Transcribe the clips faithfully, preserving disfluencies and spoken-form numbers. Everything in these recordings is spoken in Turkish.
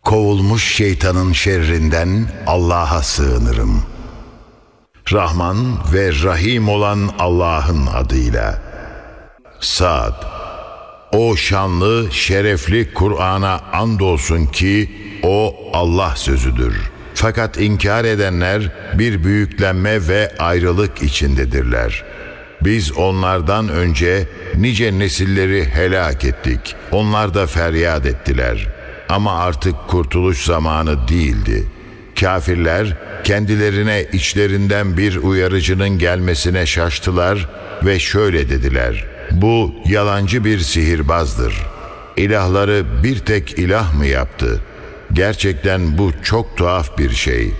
kovulmuş şeytanın şerrinden Allah'a sığınırım. Rahman ve Rahim olan Allah'ın adıyla. Sad. O şanlı, şerefli Kur'an'a andolsun ki o Allah sözüdür. Fakat inkar edenler bir büyüklenme ve ayrılık içindedirler. Biz onlardan önce nice nesilleri helak ettik. Onlar da feryat ettiler. Ama artık kurtuluş zamanı değildi. Kafirler kendilerine içlerinden bir uyarıcının gelmesine şaştılar ve şöyle dediler: bu yalancı bir sihirbazdır. İlahları bir tek ilah mı yaptı? Gerçekten bu çok tuhaf bir şey.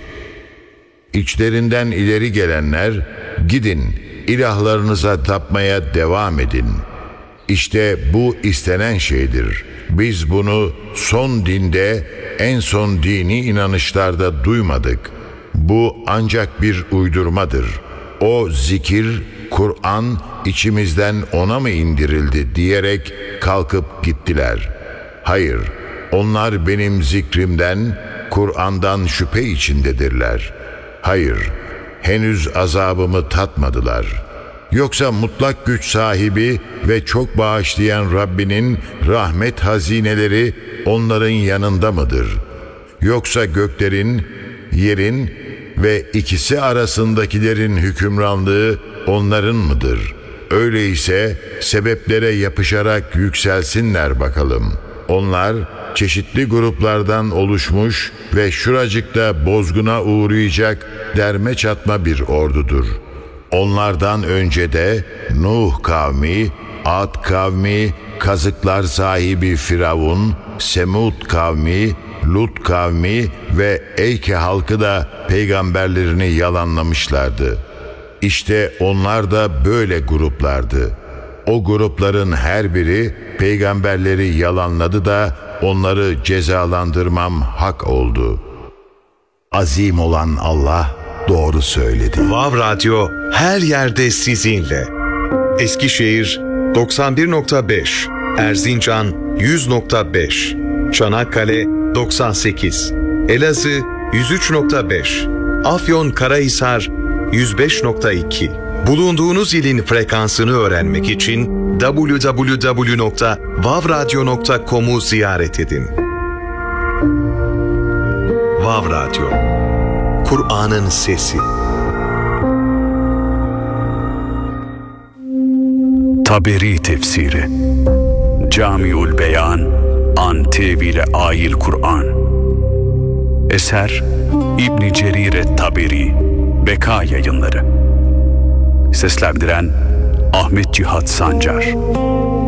İçlerinden ileri gelenler, gidin ilahlarınıza tapmaya devam edin. İşte bu istenen şeydir. Biz bunu son dinde, en son dini inanışlarda duymadık. Bu ancak bir uydurmadır. O zikir, Kur'an içimizden ona mı indirildi diyerek kalkıp gittiler. Hayır, onlar benim zikrimden, Kur'an'dan şüphe içindedirler. Hayır, henüz azabımı tatmadılar. Yoksa mutlak güç sahibi ve çok bağışlayan Rabbinin rahmet hazineleri onların yanında mıdır? Yoksa göklerin, yerin ve ikisi arasındakilerin hükümranlığı onların mıdır? Öyleyse sebeplere yapışarak yükselsinler bakalım. Onlar çeşitli gruplardan oluşmuş ve şuracıkta bozguna uğrayacak derme çatma bir ordudur. Onlardan önce de Nuh kavmi, Ad kavmi, kazıklar sahibi Firavun, Semud kavmi, Lut kavmi ve Eyke halkı da peygamberlerini yalanlamışlardı. İşte onlar da böyle gruplardı. O grupların her biri peygamberleri yalanladı da onları cezalandırmam hak oldu. Azim olan Allah doğru söyledi. Vav Radyo her yerde sizinle. Eskişehir doksan bir nokta beş, Erzincan yüz nokta beş, Çanakkale doksan sekiz, Elazığ yüz üç nokta beş, Afyonkarahisar yüz beş nokta iki. Bulunduğunuz ilin frekansını öğrenmek için double-u double-u double-u nokta vav radyo nokta com'u ziyaret edin. Vav Radyo, Kur'an'ın sesi. Taberi tefsiri Camiül Beyan an tevile ayil Kur'an. Eser İbn Cerir Taberi, Beka Yayınları. Seslendiren Ahmet Cihat Sancar.